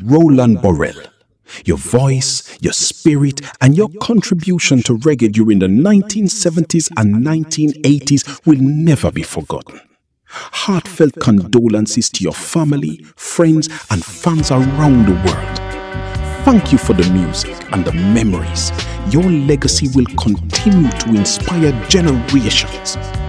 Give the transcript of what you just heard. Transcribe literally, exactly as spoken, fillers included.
Roland Borrell. Your voice, your spirit, and your contribution to reggae during the nineteen seventies and nineteen eighties will never be forgotten. Heartfelt condolences to your family, friends, and fans around the world. Thank you for the music and the memories. Your legacy will continue to inspire generations.